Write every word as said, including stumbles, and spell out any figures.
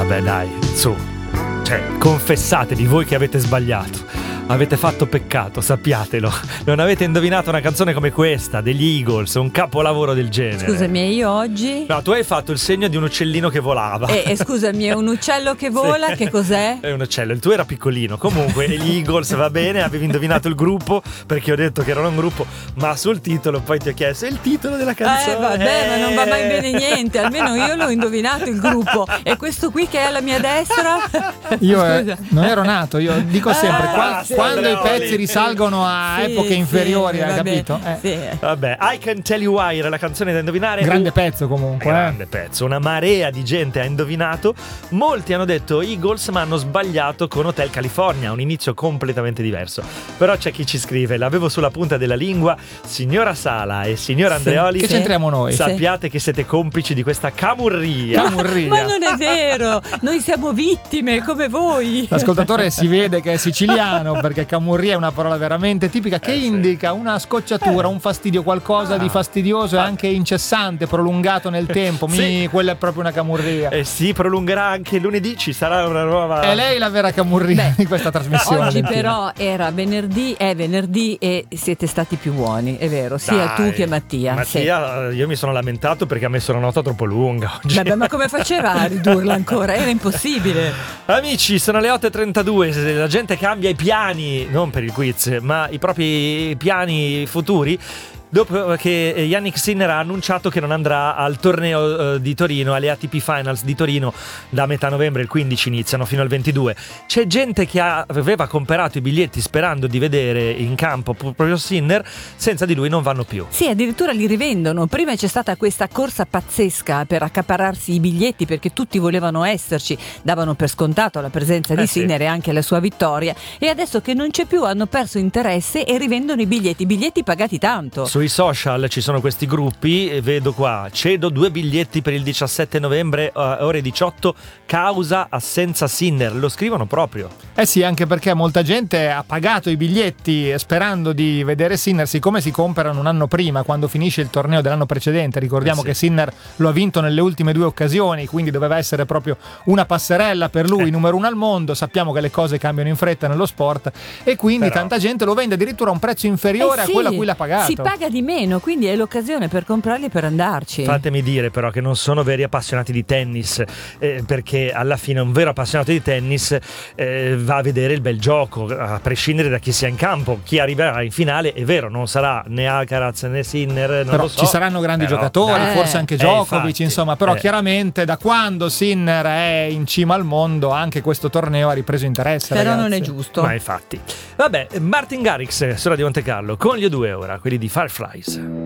Vabbè dai, su, cioè confessatevi voi che avete sbagliato. Avete fatto peccato, sappiatelo. Non avete indovinato una canzone come questa degli Eagles, un capolavoro del genere. Scusami, io oggi... No, tu hai fatto il segno di un uccellino che volava. E, e scusami, è un uccello che vola, sì. Che cos'è? È un uccello, il tuo era piccolino. Comunque, gli Eagles va bene, avevi indovinato il gruppo, perché ho detto che erano un gruppo, ma sul titolo poi ti ho chiesto, è il titolo della canzone? Eh vabbè, ma non va mai bene niente, almeno io l'ho indovinato il gruppo. E questo qui che è alla mia destra? Io eh, non ero nato, io dico sempre, Ah, qua, sì, quando Andreoli. i pezzi risalgono a Sì, epoche sì, inferiori, hai vabbè, capito? Eh. Sì. Vabbè, I Can Tell You Why era la canzone da indovinare. Grande Un- pezzo comunque. Grande eh. pezzo, una marea di gente ha indovinato. Molti hanno detto Eagles, ma hanno sbagliato con Hotel California, un inizio completamente diverso. Però c'è chi ci scrive, l'avevo sulla punta della lingua, signora Sala e signor Andreoli. Che c'entriamo noi? Sappiate che siete complici di questa camurria. Camurria. Ma non è vero, noi siamo vittime come voi. L'ascoltatore si vede che è siciliano, perché camurria è una parola veramente tipica che Eh, sì. indica una scocciatura, un fastidio, qualcosa Ah. di fastidioso e anche incessante, prolungato nel tempo. Mi, Sì. quella è proprio una camurria. E si prolungherà anche lunedì, ci sarà una nuova... È lei la vera camurria di questa trasmissione. Oggi Valentina. però era venerdì, è venerdì e siete stati più buoni, è vero, sia Dai, tu che Mattia. Mattia, io mi sono lamentato perché ha messo una nota troppo lunga oggi. Sì. Vabbè, ma come faceva a ridurla ancora? Era impossibile. Amici, sono le otto e trentadue, la gente cambia i piani, non per il quiz, ma i propri piani futuri. Dopo che Yannick Sinner ha annunciato che non andrà al torneo eh, di Torino, alle A T P Finals di Torino da metà novembre, il quindici iniziano fino al ventidue. C'è gente che ha, aveva comprato i biglietti sperando di vedere in campo proprio Sinner, senza di lui non vanno più. Sì, addirittura li rivendono. Prima c'è stata questa corsa pazzesca per accaparrarsi i biglietti perché tutti volevano esserci, davano per scontato la presenza di Eh sì. Sinner e anche la sua vittoria, e adesso che non c'è più hanno perso interesse e rivendono i biglietti, biglietti pagati tanto. Sui social ci sono questi gruppi e vedo qua, cedo due biglietti per il diciassette novembre uh, ore diciotto, causa assenza Sinner, lo scrivono proprio. Eh sì, anche perché molta gente ha pagato i biglietti sperando di vedere Sinner, siccome si comprano un anno prima, quando finisce il torneo dell'anno precedente. Ricordiamo Eh sì. che Sinner lo ha vinto nelle ultime due occasioni, quindi doveva essere proprio una passerella per lui, Eh. numero uno al mondo. Sappiamo che le cose cambiano in fretta nello sport e quindi Però- tanta gente lo vende addirittura a un prezzo inferiore Eh sì, a quello a cui l'ha pagato. si paga di meno, quindi è l'occasione per comprarli e per andarci. Fatemi dire però che non sono veri appassionati di tennis, eh, perché alla fine un vero appassionato di tennis eh, va a vedere il bel gioco, a prescindere da chi sia in campo. Chi arriverà in finale, è vero, non sarà né Alcaraz né Sinner, non Però lo so. ci saranno grandi Però, giocatori, dai. forse anche Eh, Djokovic, infatti. insomma, però Eh. chiaramente da quando Sinner è in cima al mondo anche questo torneo ha ripreso interesse. Però ragazzi. non è giusto. Ma infatti. Vabbè, Martin Garrix, sulla di Monte Carlo, con gli O due ora, quelli di Fireflies.